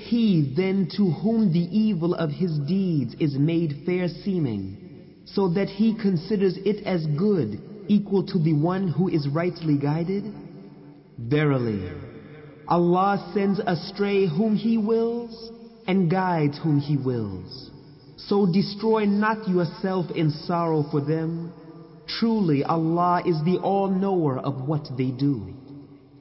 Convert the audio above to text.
he then to whom the evil of his deeds is made fair seeming, so that he considers it as good, equal to the one who is rightly guided? Verily, Allah sends astray whom He wills and guides whom He wills. So destroy not yourself in sorrow for them. Truly Allah is the all-knower of what they do.